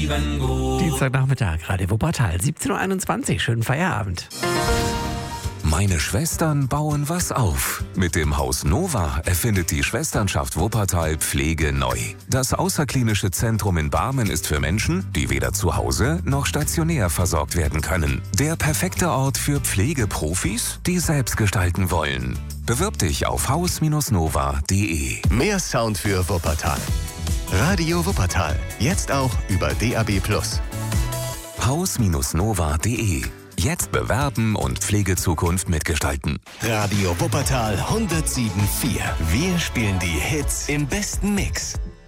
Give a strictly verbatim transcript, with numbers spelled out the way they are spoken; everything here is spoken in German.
Dienstagnachmittag, Radio Wuppertal, siebzehn Uhr einundzwanzig. Schönen Feierabend. Meine Schwestern bauen was auf. Mit dem Haus Nova erfindet die Schwesternschaft Wuppertal Pflege neu. Das außerklinische Zentrum in Barmen ist für Menschen, die weder zu Hause noch stationär versorgt werden können. Der perfekte Ort für Pflegeprofis, die selbst gestalten wollen. Bewirb dich auf haus nova punkt de. Mehr Sound für Wuppertal. Radio Wuppertal. Jetzt auch über D A B plus. haus nova punkt de. Jetzt bewerben und Pflegezukunft mitgestalten. Radio Wuppertal hundertsieben Komma vier. Wir spielen die Hits im besten Mix.